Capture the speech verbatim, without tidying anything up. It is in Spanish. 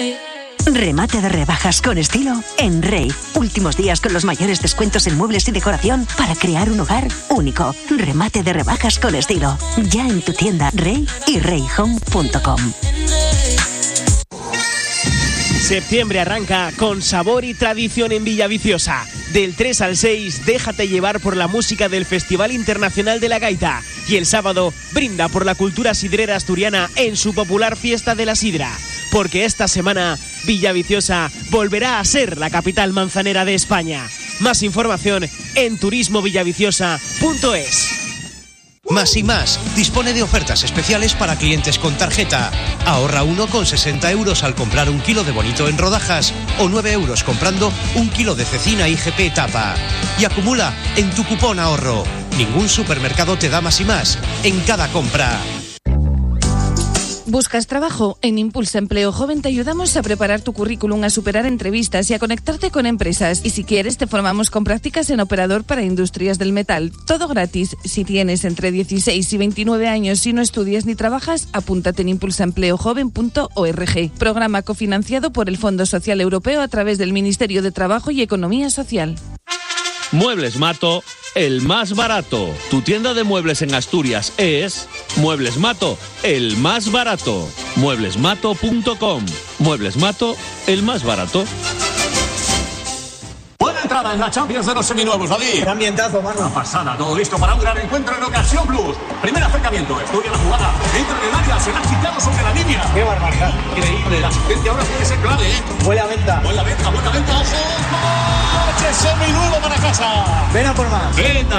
Remate de rebajas con estilo en Rey. Últimos días con los mayores descuentos en muebles y decoración para crear un hogar único. Remate de rebajas con estilo. Ya en tu tienda Rey y rey home punto com. Septiembre arranca con sabor y tradición en Villaviciosa. Del tres al seis, déjate llevar por la música del Festival Internacional de la Gaita. Y el sábado, brinda por la cultura sidrera asturiana en su popular Fiesta de la Sidra. Porque esta semana, Villaviciosa volverá a ser la capital manzanera de España. Más información en turismo villaviciosa punto es. Más y Más dispone de ofertas especiales para clientes con tarjeta. Ahorra uno con sesenta euros al comprar un kilo de bonito en rodajas o nueve euros comprando un kilo de cecina I G P tapa. Y acumula en tu cupón ahorro. Ningún supermercado te da Más y Más en cada compra. ¿Buscas trabajo? En Impulsa Empleo Joven te ayudamos a preparar tu currículum, a superar entrevistas y a conectarte con empresas. Y si quieres, te formamos con prácticas en operador para industrias del metal. Todo gratis. Si tienes entre dieciséis y veintinueve años y no estudias ni trabajas, apúntate en impulsa empleo joven punto org. Programa cofinanciado por el Fondo Social Europeo a través del Ministerio de Trabajo y Economía Social. Muebles Mato, el más barato. Tu tienda de muebles en Asturias es Muebles Mato, el más barato. muebles mato punto com. Muebles Mato, el más barato. Buena entrada en la Champions de los seminuevos, David. Qué ambientazo, mano. Una pasada, todo listo para un gran encuentro en Ocasión Plus. Primer acercamiento, estudia la jugada, entra en el área, se la ha quitado sobre la línea. Qué barbaridad. Increíble, la asistencia ahora tiene que ser clave, ¿eh? Buena venta. Buena venta, buena venta, ojo. ¡Coche seminuevo para casa! Ven a por más. Ven.